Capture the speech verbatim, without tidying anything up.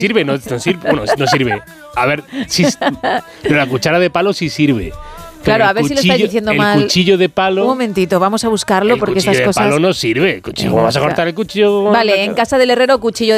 sirve, no, no sirve. Bueno, no sirve. A ver, sí, pero la cuchara de palo sí sirve. Claro, a ver si lo estáis diciendo el mal. El cuchillo de palo... Un momentito, vamos a buscarlo porque esas cosas... El cuchillo de palo no sirve. ¿Cómo vas a cortar el cuchillo? Vale, en casa del herrero, cuchillo